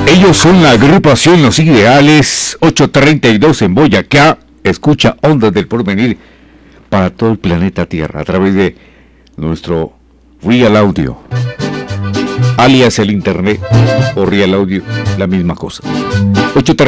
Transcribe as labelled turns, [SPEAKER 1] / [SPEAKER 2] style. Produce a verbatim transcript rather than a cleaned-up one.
[SPEAKER 1] Ellos son la agrupación Los Ideales, ocho treinta y dos en Boyacá. Escucha Ondas del Porvenir para todo el planeta Tierra a través de nuestro Real Audio, alias el Internet o Real Audio, la misma cosa. ocho